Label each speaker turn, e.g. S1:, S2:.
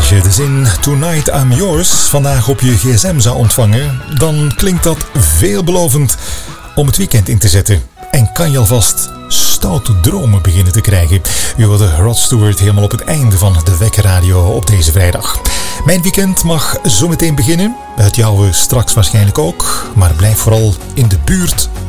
S1: Als je de zin Tonight I'm Yours vandaag op je gsm zou ontvangen, dan klinkt dat veelbelovend om het weekend in te zetten. En kan je alvast stoute dromen beginnen te krijgen. U hoorde Rod Stewart helemaal op het einde van de Wekkerradio op deze vrijdag. Mijn weekend mag zo meteen beginnen. Het jouwe straks waarschijnlijk ook. Maar blijf vooral in de buurt